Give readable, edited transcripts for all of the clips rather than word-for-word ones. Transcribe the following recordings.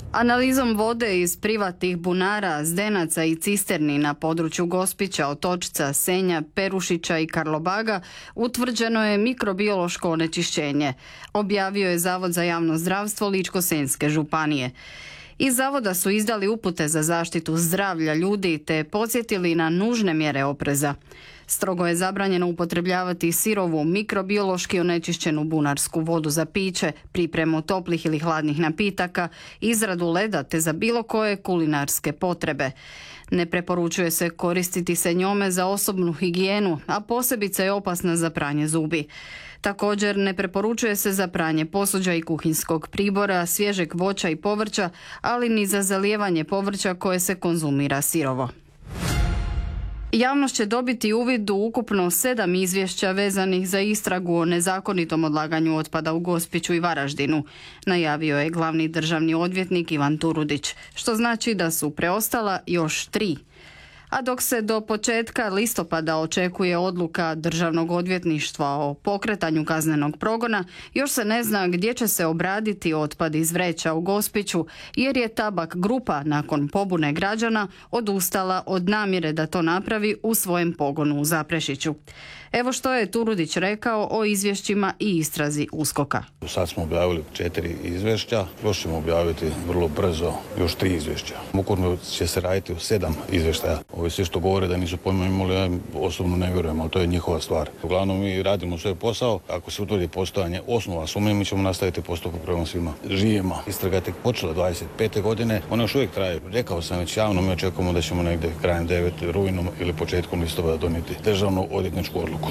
Analizom vode iz privatnih bunara, zdenaca i cisterni na području Gospića, Otočca, Senja, Perušića i Karlobaga utvrđeno je mikrobiološko onečišćenje, objavio je Zavod za javno zdravstvo Ličko-senjske županije. Iz zavoda su izdali upute za zaštitu zdravlja ljudi te podsjetili na nužne mjere opreza. Strogo je zabranjeno upotrebljavati sirovu, mikrobiološki onečišćenu bunarsku vodu za piće, pripremu toplih ili hladnih napitaka, izradu leda te za bilo koje kulinarske potrebe. Ne preporučuje se koristiti se njome za osobnu higijenu, a posebice je opasna za pranje zubi. Također ne preporučuje se za pranje posuđa i kuhinskog pribora, svježeg voća i povrća, ali ni za zalijevanje povrća koje se konzumira sirovo. Javnost će dobiti uvid u ukupno 7 izvješća vezanih za istragu o nezakonitom odlaganju otpada u Gospiću i Varaždinu, najavio je glavni državni odvjetnik Ivan Turudić, što znači da su preostala još 3. A dok se do početka listopada očekuje odluka Državnog odvjetništva o pokretanju kaznenog progona, još se ne zna gdje će se obraditi otpad iz vreća u Gospiću, jer je Tabak grupa nakon pobune građana odustala od namjere da to napravi u svojem pogonu u Zaprešiću. Evo što je Turudić rekao o izvješćima i istrazi USKOK-a. Sad smo objavili 4 izvješća, još ćemo objaviti vrlo brzo još 3 izvješća. Ukupno će se raditi u 7 izvještaja. Ovi svi što govore da nisu pojma imali, ja osobno ne vjerujem, ali to je njihova stvar. Uglavnom mi radimo svoj posao, ako se utvrdi postojanje osnova sumnje, mi ćemo nastaviti postupak prema svima živima. Istraga je tek počela 25. godine, ona još uvijek traje. Rekao sam već javno, mi očekujemo da ćemo negdje krajem 9. rujnom ili početkom listopada donijeti državnu odvjetničku odluku.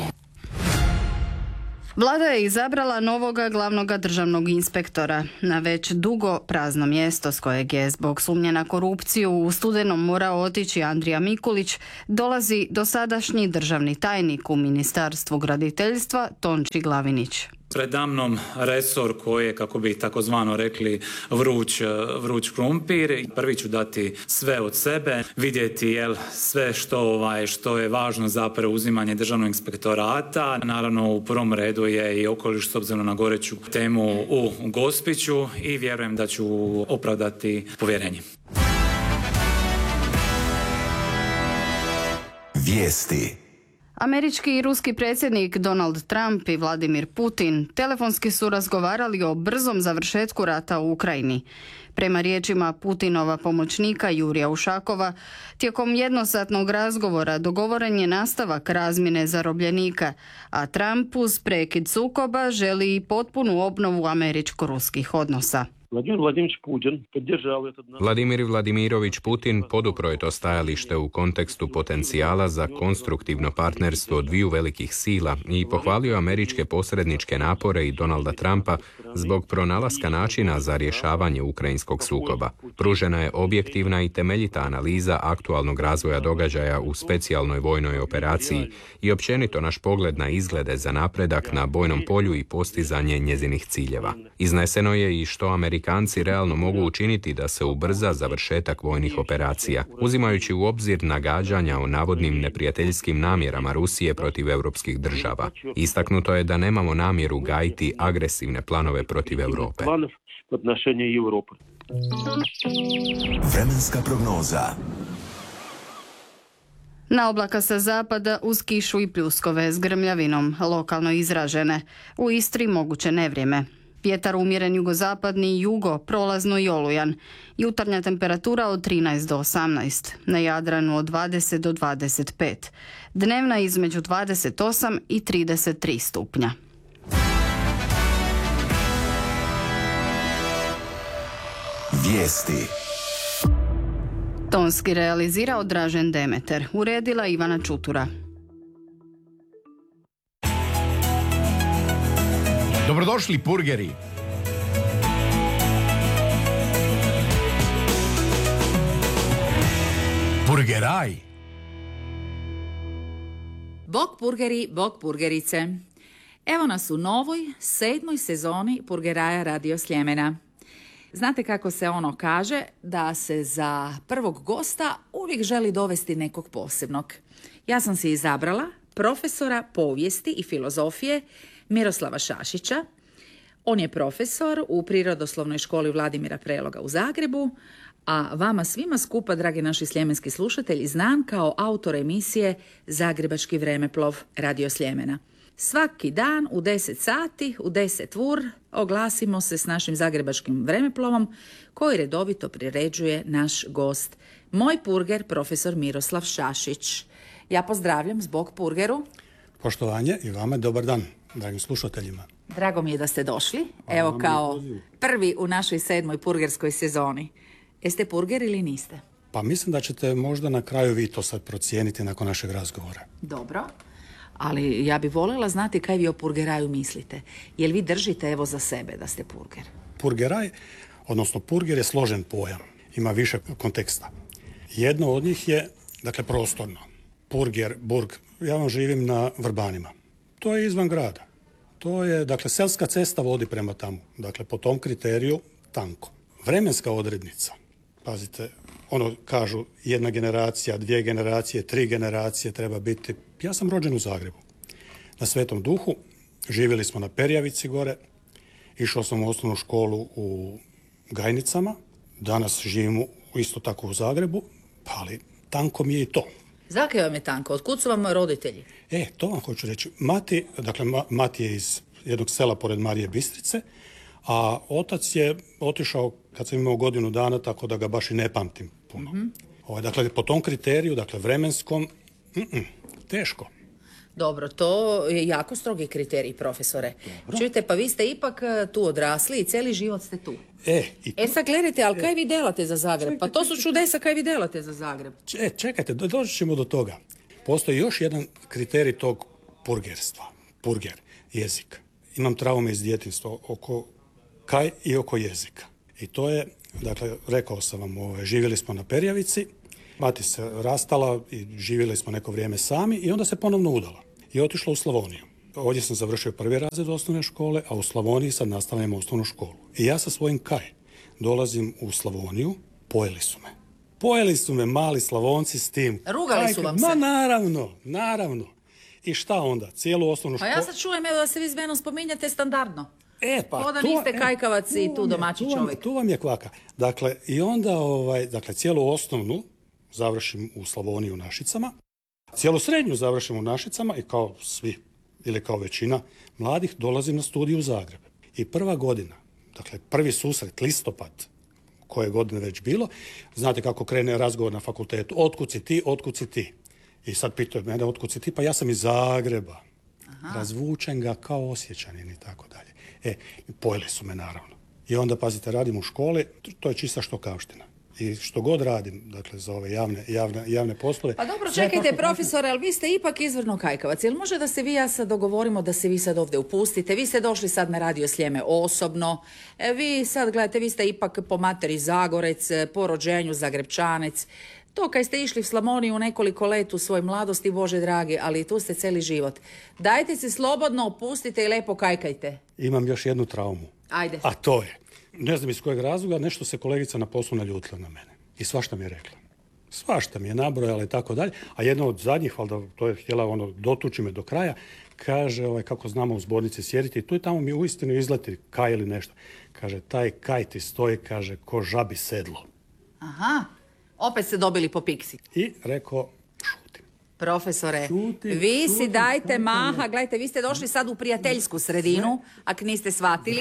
Vlada je izabrala novoga glavnoga državnog inspektora. Na već dugo prazno mjesto s kojeg je zbog sumnje na korupciju u studenom morao otići Andrija Mikulić dolazi dosadašnji državni tajnik u Ministarstvu graditeljstva Tonči Glavinić. Predamnom resor koji je, kako bi takozvano rekli, vruć krumpir. Prvi ću dati sve od sebe, vidjeti sve što je važno za preuzimanje državnog inspektorata. Naravno, u prvom redu je i okoliš s obzirom na goreću temu u Gospiću i vjerujem da ću opravdati povjerenje. Vijesti. Američki i ruski predsjednik Donald Trump i Vladimir Putin telefonski su razgovarali o brzom završetku rata u Ukrajini. Prema riječima Putinova pomoćnika Jurija Ušakova, tijekom jednosatnog razgovora dogovoren je nastavak razmjene zarobljenika, a Trump uz prekid sukoba želi i potpunu obnovu američko-ruskih odnosa. Vladimir Vladimirović Putin podupro je to stajalište u kontekstu potencijala za konstruktivno partnerstvo dviju velikih sila i pohvalio američke posredničke napore i Donalda Trumpa zbog pronalaska načina za rješavanje ukrajinskog sukoba. Pružena je objektivna i temeljita analiza aktualnog razvoja događaja u specijalnoj vojnoj operaciji i općenito naš pogled na izglede za napredak na bojnom polju i postizanje njezinih ciljeva. Izneseno je i što Amerikanci realno mogu učiniti da se ubrza završetak vojnih operacija, uzimajući u obzir nagađanja o navodnim neprijateljskim namjerama Rusije protiv europskih država. Istaknuto je da nemamo namjeru gajiti agresivne planove protiv Europe. Vremenska prognoza. Na oblaka sa zapada uz kišu i pljuskove s grmljavinom, lokalno izražene. U Istri moguće nevrijeme. Vjetar umjeren jugozapadni, jugo, prolazno i olujan. Jutarnja temperatura od 13 do 18. Na Jadranu od 20 do 25. Dnevna između 28 i 33 stupnja. Vijesti. Tonski realizirao Dražen Demeter. Uredila Ivana Čutura. Dobrodošli purgeri. Purgeraj. Bog purgeri, bog purgerice. Evo nas u novoj, 7. sezoni Purgeraja Radio Sljemena. Znate kako se ono kaže, da se za prvog gosta uvijek želi dovesti nekog posebnog. Ja sam si izabrala profesora povijesti i filozofije Miroslava Šašića. On je profesor u Prirodoslovnoj školi Vladimira Preloga u Zagrebu, a vama svima skupa, dragi naši sljemenski slušatelji, znan kao autor emisije Zagrebački vremeplov Radio Sljemena. Svaki dan u 10 sati, u 10 ur, oglasimo se s našim zagrebačkim vremeplovom koji redovito priređuje naš gost, moj purger, profesor Miroslav Šašić. Ja pozdravljam zbog purgeru. Poštovanje i vama dobar dan, dragim slušateljima. Drago mi je da ste došli, evo kao prvi u našoj 7. purgerskoj sezoni. Jeste purger ili niste? Pa mislim da ćete možda na kraju vi to sad procijeniti nakon našeg razgovora. Dobro, ali ja bi voljela znati kaj vi o purgeraju mislite. Jel vi držite evo za sebe da ste purger? Purgeraj, odnosno purger je složen pojam, ima više konteksta. Jedno od njih je, dakle, prostorno. Purger, burg, ja vam živim na Vrbanima. To je izvan grada. To je, dakle, selska cesta vodi prema tamo. Dakle, po tom kriteriju tanko. Vremenska odrednica, pazite, ono kažu jedna generacija, 2 generacije, 3 generacije treba biti. Ja sam rođen u Zagrebu. Na Svetom Duhu, živjeli smo na Perjavici gore, išao sam u osnovnu školu u Gajnicama, danas živimo isto tako u Zagrebu, ali tanko mi je i to. Zakaj vam je tanko? Otkud su vam roditelji? To vam hoću reći. Mati je iz jednog sela pored Marije Bistrice, a otac je otišao kad sam imao godinu dana, tako da ga baš i ne pamtim puno. Dakle, po tom kriteriju, dakle, vremenskom, teško. Dobro, to je jako strogi kriterij, profesore. Dobro. Čujte, pa vi ste ipak tu odrasli i cijeli život ste tu. Sad gledajte, ali kaj vi delate za Zagreb? Pa to su čudesa, kaj vi delate za Zagreb? Čekajte, doći ćemo do toga. Postoji još jedan kriterij tog purgerstva. Purger, jezik. Imam traume iz djetinjstva oko kaj i oko jezika. I to je, dakle, rekao sam vam, živjeli smo na Perjavici, mati se rastala i živjeli smo neko vrijeme sami i onda se ponovno udala i otišla u Slavoniju. Ovdje sam završio 1. razred osnovne škole, a u Slavoniji sad nastavljam osnovnu školu. I ja sa svojim kaj dolazim u Slavoniju, pojeli su me mali Slavonci s tim. Rugali su vam se? Ma naravno. I šta onda? Cijelu osnovnu školu? Pa ja sad čujem da se vi s menom spominjate standardno. Da niste kajkavac i tu domaći čovjek. Tu vam je kvaka. Dakle, i onda cijelu osnovnu završim u Slavoniji u Našicama, cijelu srednju završim u Našicama i kao svi, ili kao većina mladih, dolazim na studij u Zagreb. I prva godina, dakle prvi susret, listopad, koje godine već bilo, znate kako krene razgovor na fakultetu, otkud si ti? I sad pitaju mene, otkud si ti? Pa ja sam iz Zagreba. Aha. Razvučen ga kao Osječanin i tako dalje. Pojeli su me naravno. I onda, pazite, radim u školi, to je čista štokavština. I što god radim, dakle, za ove javne poslove... Pa dobro, čekajte, profesore, ali vi ste ipak izvorno kajkavac. Jel može da se vi ja sad dogovorimo da se vi sad ovdje upustite? Vi ste došli sad na Radio Sljeme osobno. Vi sad, gledajte, vi ste ipak po materi Zagorec, po rođenju Zagrebčanec. To kaj ste išli u Slavoniju nekoliko let u svojoj mladosti, Bože dragi, ali tu ste cijeli život. Dajte se slobodno, opustite i lepo kajkajte. Imam još jednu traumu. Ajde. A to je, ne znam iz kojeg razloga, nešto se kolegica na poslu naljutila na mene. I svašta mi je rekla. Svašta mi je nabrojala i tako dalje. A jedna od zadnjih, valjda to je htjela dotući me do kraja, kaže, kako znamo u zbornici sjediti, tu i tamo mi uistinu izleti kaj ili nešto. Kaže, taj kaj ti stoji, kaže, ko žabi sedlo. Aha. Opet ste dobili po piksi. I rekao, šutim. Profesore, vi si dajte maha, gledajte, vi ste došli sad u prijateljsku sredinu, ako niste shvatili.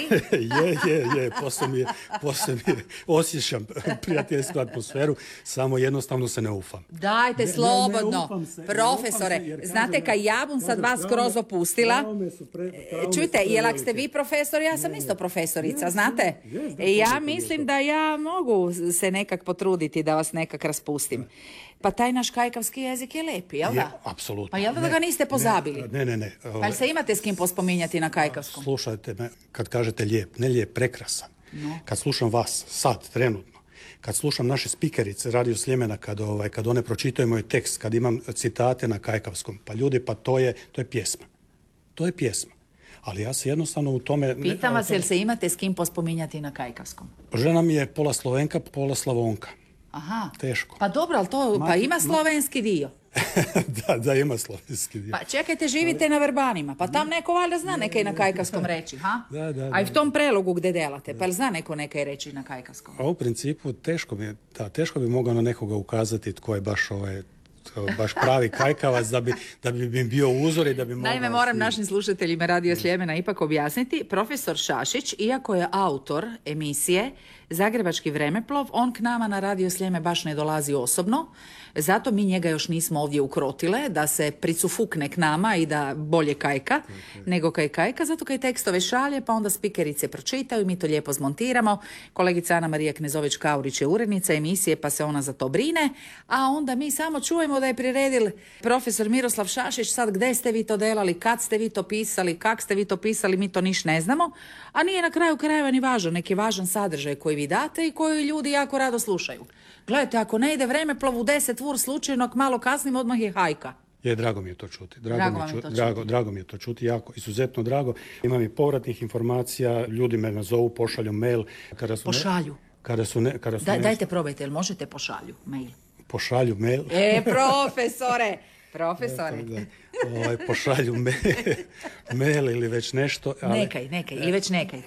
je, poslije mi osjećam prijateljsku atmosferu, samo jednostavno se ne ufam. Dajte, slobodno. Profesore, znate kaj ja bom sad vas skroz opustila. Čujte, jel ak ste vi profesor, ja sam isto profesorica, znate? Ja mislim da ja mogu se nekak potruditi da vas nekak raspustim. Pa taj naš kajkavski jezik je lepi, jel da? Apsolutno. Pa jel da ga niste pozabili? Ne. Pa se imate s kim pospominjati na kajkavskom? Slušajte me, kad kažete lijep, ne lijep, prekrasan. No. Kad slušam vas, sad, trenutno, kad slušam naše spikerice Radio Sljemena, kad one pročitaju moj tekst, kad imam citate na kajkavskom, pa ljudi, pa to je pjesma. To je pjesma. Ali ja se jednostavno u tome... Pitam vas, jel se imate s kim pospominjati na kajkavskom? Žena mi je pola Slovenka, pola Slavonka. Aha. Teško. Pa dobro, ali to, pa ima slovenski dio. Da, ima slovenski dio. Pa čekajte, živite na Vrbanima, pa tam neko valjda zna nekaj na kajkavskom reći, ha? Da. A i v tom prelogu gde delate, pa jel zna neko nekaj reći na kajkavskom? A u principu teško bi mogao na nekoga ukazati tko je baš pravi kajkavac da bi mi bio uzor i da bi mogao... Naime, moram našim slušateljima Radio Sljemena ipak objasniti. Profesor Šašić, iako je autor emisije Zagrebački vremeplov, on k nama na Radio Sljeme baš ne dolazi osobno, zato mi njega još nismo ovdje ukrotile, da se pricufukne k nama i da bolje kajka, nego kajka, zato kaj tekstove šalje, pa onda spikerice pročitaju, mi to lijepo zmontiramo. Kolegica Ana Marija Knezović-Kaurić je urednica emisije, pa se ona za to brine, a onda mi samo čujemo da je priredil profesor Miroslav Šašić, sad gde ste vi to delali, kad ste vi to pisali, kak ste vi to pisali, mi to niš ne znamo, a nije na kraju krajeva ni važno, neki važan sadržaj koji vi date i koji ljudi jako rado slušaju. Gledajte, ako ne ide vremeplov u 10 vur slučajno, ako malo kasnim, odmah je hajka. Drago mi je to čuti. Drago mi je to čuti, jako, izuzetno drago. Imam i povratnih informacija, ljudi me nazovu, pošalju mail. Pošalju? Dajte probajte, jel možete pošalju mail? Pošalju mail? Profesore! Pošalju mail ili već nešto. Nekaj, ili već nekaj.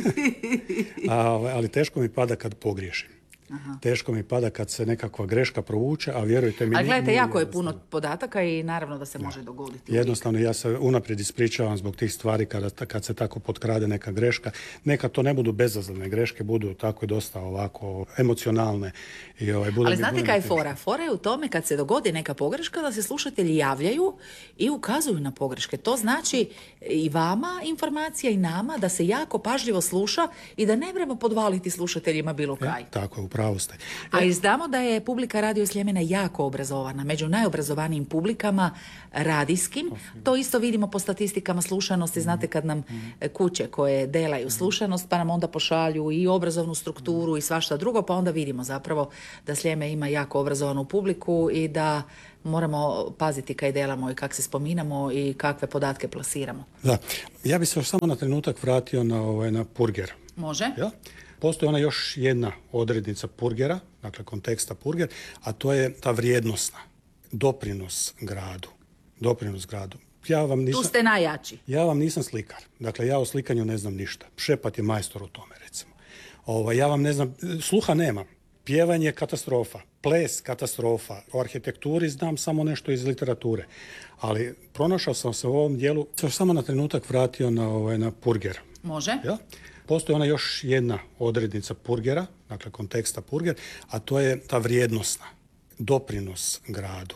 Ali teško mi pada kad pogriješim. Teško mi pada kad se nekakva greška provuče, a vjerujte mi... Ali gledajte, jako je puno podataka i naravno da se može dogoditi. Jednostavno, ja se unaprijed ispričavam zbog tih stvari kad se tako potkrade neka greška. Neka to ne budu bezazlene greške, budu tako i dosta ovako emocionalne. Ali znate kaj je fora? Fora je u tome kad se dogodi neka pogreška da se slušatelji javljaju i ukazuju na pogreške. To znači i vama informacija i nama da se jako pažljivo sluša i da ne treba podvaliti slušateljima bilo kaj. Tako je, upravo ste. A znamo da je publika Radio Sljemena jako obrazovana, među najobrazovanijim publikama radijskim. To isto vidimo po statistikama slušanosti. Znate kad nam kuće koje delaju slušanost pa nam onda pošalju i obrazovnu strukturu i svašta drugo, pa onda vidimo zapravo da Sljeme ima jako obrazovanu publiku i da moramo paziti kaj delamo i kak se spominamo i kakve podatke plasiramo. Da, ja bih se još samo na trenutak vratio na Purger. Može? Ja? Postoji ona još jedna odrednica Purgera, dakle konteksta Purger, a to je ta vrijednosna, doprinos gradu. Tu ste najjači. Ja vam nisam slikar, dakle ja o slikanju ne znam ništa. Šepat je majstor u tome, recimo. Ja vam ne znam, sluha nemam. Pjevanje katastrofa, ples katastrofa, o arhitekturi znam samo nešto iz literature, ali pronašao sam se u ovom dijelu, još samo na trenutak vratio na Purger. Može? Ja? Postoji ona još jedna odrednica Purgera, dakle konteksta Purger, a to je ta vrijednosna, doprinos gradu.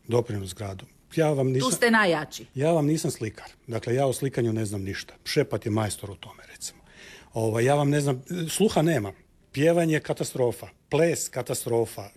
Tu ste najjači. Ja vam nisam slikar, dakle ja o slikanju ne znam ništa. Šepat je majstor u tome, recimo. Ja vam ne znam, sluha nemam. Pjevanje katastrofa, ples katastrofa,